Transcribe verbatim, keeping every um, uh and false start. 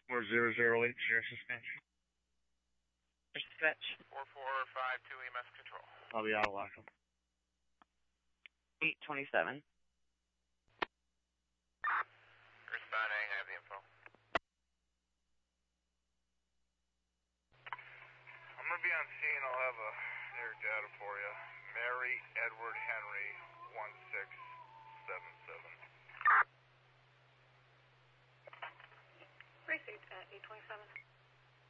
Four zero zero eight zero suspension. Dispatch. Four four five two E M S control. I'll be out of lock. Eight twenty seven. Responding, I have the info. I'm gonna be on scene, I'll have a air data for you. Mary Edward Henry,